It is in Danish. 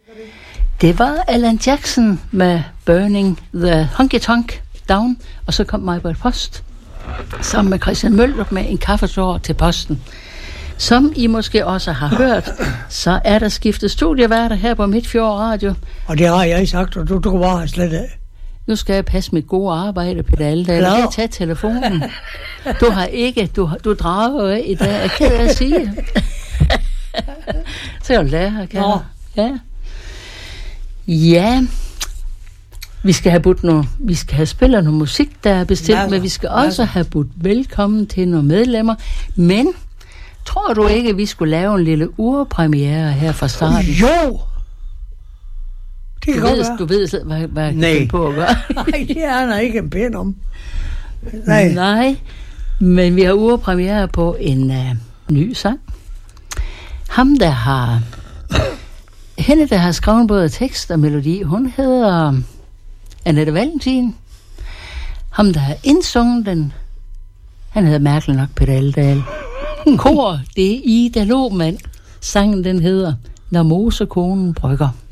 Det var Alan Jackson med Burning the Honky Tonk Down, og så kom Maj-Brit Post sammen med Christian Møller med en kaffetår til posten. Som I måske også har hørt, så er der skiftet studieværter her på Midtfjord Radio. Og det har jeg sagt, og du bare slet af. Nu skal jeg passe mit gode arbejde, Peter Aldal. Jeg kan tage telefonen. Du har ikke, du drager af i dag. Jeg er ked af at sige. Så jeg lærer, kan jeg. Ja. Ja. Vi skal have spillet noget musik, der er bestilt, men vi skal også have budt velkommen til nogle medlemmer. Men tror du ikke, vi skulle lave en lille urpremiere her fra starten? Jo! Det kan godt være. Du ved, hvad jeg kan på at gøre. Nej, det er han ikke en pæn om. Nej, men vi har urpremiere på en ny sang. Hende, der har skrevet både tekst og melodi, hun hedder Annette Valentin. Ham, der har indsunget den, han hedder mærkeligt nok Peter Aldal. Kor, det er Ida Lohmann. Sangen, den hedder Når mosekonen brygger.